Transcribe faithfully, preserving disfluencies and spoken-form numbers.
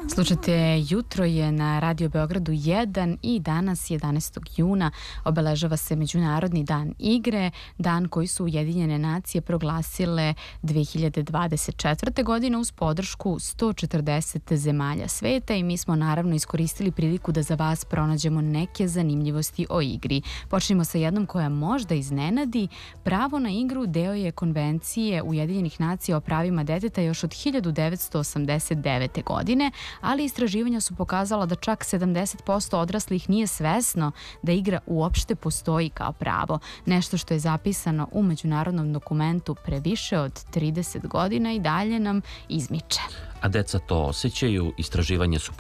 Slušajte, jutro je na Radio Beogradu jedan i danas jedanaestog juna obeležava se Međunarodni dan igre, dan koji su Ujedinjene nacije proglasile dve hiljade dvadeset četvrte. godine uz podršku sto četrdeset zemalja sveta i mi smo naravno iskoristili priliku da za vas pronađemo neke zanimljivosti o igri. Počnimo sa jednom koja možda iznenadi. Pravo na igru deo je konvencije Ujedinjenih nacija o pravima deteta još od hiljadu devetsto osamdeset devete. godine, ali istraživanja su pokazala da čak sedamdeset posto odraslih nije svesno da igra uopšte postoji kao pravo, nešto što je zapisano u međunarodnom dokumentu pre više od trideset godina i dalje nam izmiče. A deca to osjećaju, istraživanje su